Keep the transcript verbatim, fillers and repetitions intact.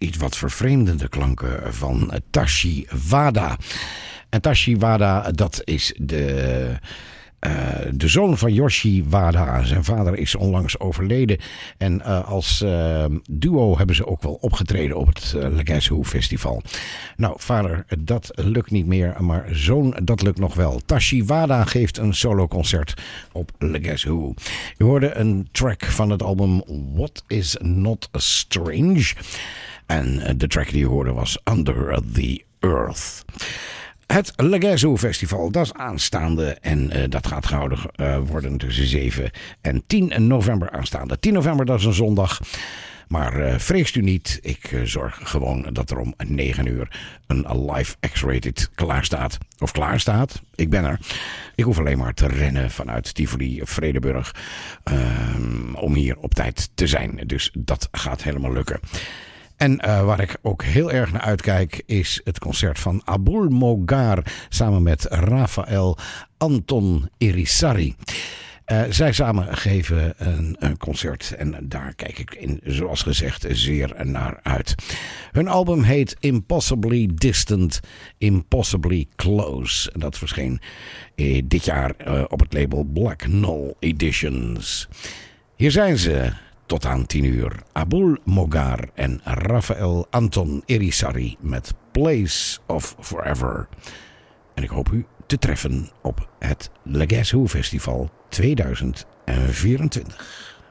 iets wat vervreemdende klanken van Tashi Wada. En Tashi Wada, dat is de... Uh, de zoon van Yoshi Wada. Zijn vader is onlangs overleden. En uh, als uh, duo hebben ze ook wel opgetreden op het uh, Le Guess Who Festival. Nou, vader, dat lukt niet meer. Maar zoon, dat lukt nog wel. Tashi Wada geeft een soloconcert op Le Guess Who. Je hoorde een track van het album What Is Not Strange. En de track die je hoorde was Under the Earth. Het Le Guess Who Festival, dat is aanstaande en uh, dat gaat gehouden uh, worden tussen zeven en tien november aanstaande. tien november, dat is een zondag. Maar uh, vreest u niet, ik uh, zorg gewoon dat er om negen uur een live X-rated klaar staat. Of klaar staat, ik ben er. Ik hoef alleen maar te rennen vanuit Tivoli, Vredenburg, uh, om hier op tijd te zijn. Dus dat gaat helemaal lukken. En uh, waar ik ook heel erg naar uitkijk is het concert van Abul Mogar samen met Rafael Anton Irisari. Uh, zij samen geven een, een concert en daar kijk ik in, zoals gezegd, zeer naar uit. Hun album heet Impossibly Distant, Impossibly Close. En dat verscheen eh, dit jaar uh, op het label Black Knoll Editions. Hier zijn ze. Tot aan tien uur. Abul Mogar en Rafael Anton Irisari met Place of Forever. En ik hoop u te treffen op het Le Guess Who Festival tweeduizend vierentwintig.